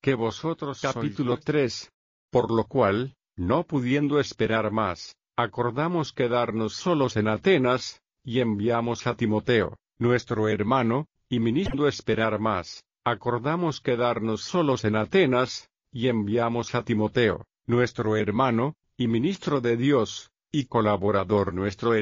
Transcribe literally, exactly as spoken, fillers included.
que vosotros sois. Capítulo tres. Por lo cual, no pudiendo esperar más, acordamos quedarnos solos en Atenas, y enviamos a Timoteo, nuestro hermano, y ministro esperar más, acordamos quedarnos solos en Atenas, y enviamos a Timoteo, nuestro hermano, y ministro de Dios, y colaborador nuestro